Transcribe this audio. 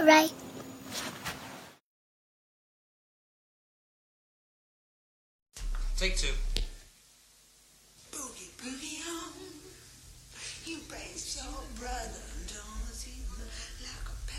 alright. Take two. Boogie, boogie on. You brave soul brother, don't